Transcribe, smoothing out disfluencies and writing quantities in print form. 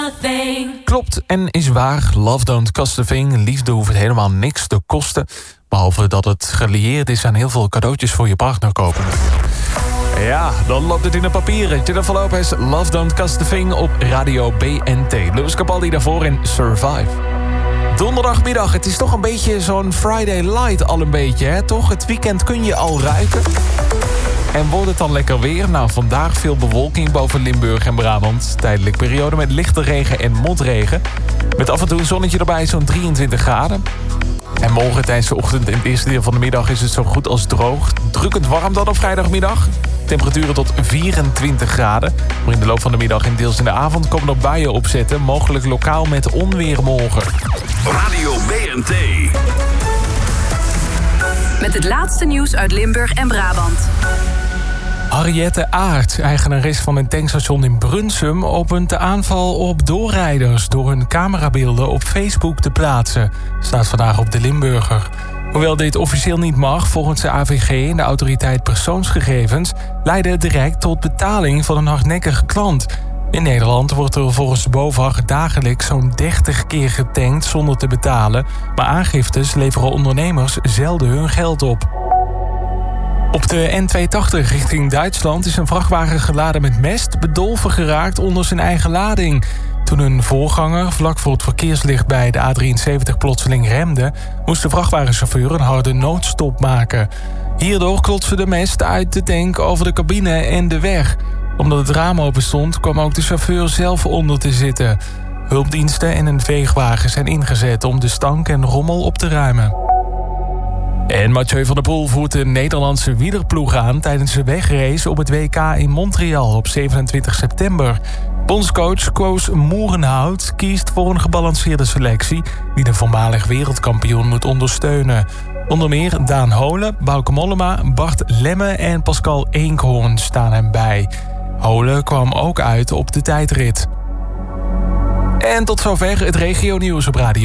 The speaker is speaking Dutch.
a thing. Klopt en is waar. Love don't cost a thing. Liefde hoeft helemaal niks te kosten. Behalve dat het gelieerd is aan heel veel cadeautjes voor je partner kopen. Ja, dan loopt het in de papieren. Jennifer Lopez, Love don't cost a thing op Radio BNT. Lewis Capaldi daarvoor in Survive. Donderdagmiddag, het is toch een beetje zo'n Friday light al een beetje, hè? Toch? Het weekend kun je al ruiken. En wordt het dan lekker weer? Nou, vandaag veel bewolking boven Limburg en Brabant. Tijdelijk periode met lichte regen en motregen. Met af en toe een zonnetje erbij, zo'n 23 graden. En morgen tijdens de ochtend en het eerste deel van de middag is het zo goed als droog. Drukkend warm dan op vrijdagmiddag. Temperaturen tot 24 graden. Maar in de loop van de middag en deels in de avond komen er buien opzetten. Mogelijk lokaal met onweer morgen. Radio BNT. Met het laatste nieuws uit Limburg en Brabant. Henriette Aert, eigenares van een tankstation in Brunsum, opent de aanval op doorrijders door hun camerabeelden op Facebook te plaatsen. Staat vandaag op de Limburger. Hoewel dit officieel niet mag, volgens de AVG en de Autoriteit Persoonsgegevens, leidde het direct tot betaling van een hardnekkige klant. In Nederland wordt er volgens de BOVAG dagelijks zo'n 30 keer getankt zonder te betalen, maar aangiftes leveren ondernemers zelden hun geld op. Op de N280 richting Duitsland is een vrachtwagen geladen met mest bedolven geraakt onder zijn eigen lading. Toen een voorganger vlak voor het verkeerslicht bij de A73 plotseling remde, moest de vrachtwagenchauffeur een harde noodstop maken. Hierdoor klotste de mest uit de tank over de cabine en de weg. Omdat het raam open stond, kwam ook de chauffeur zelf onder te zitten. Hulpdiensten en een veegwagen zijn ingezet om de stank en rommel op te ruimen. En Mathieu van der Poel voert de Nederlandse wielerploeg aan tijdens de wegrace op het WK in Montreal op 27 september. Bondscoach Koos Moerenhout kiest voor een gebalanceerde selectie die de voormalig wereldkampioen moet ondersteunen. Onder meer Daan Holen, Bauke Mollema, Bart Lemme en Pascal Eenkhoorn staan hem bij. Holen kwam ook uit op de tijdrit. En tot zover het regionieuws op Radio